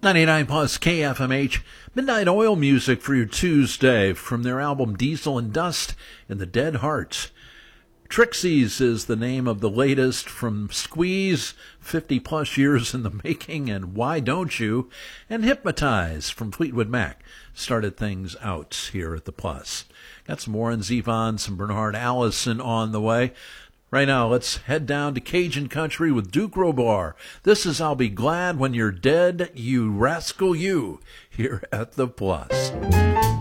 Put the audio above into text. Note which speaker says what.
Speaker 1: 99 plus KFMH, Midnight Oil music for your Tuesday from their album Diesel and Dust and the Dead Hearts. Trixies is the name of the latest from Squeeze, 50 plus years in the making, and Why Don't You? And Hypnotize from Fleetwood Mac started things out here at the Plus. Got some Warren Zevon, some Bernard Allison on the way. Right now, let's head down to Cajun country with Duke Robar. This is I'll Be Glad When You're Dead, You Rascal You, here at the Plus.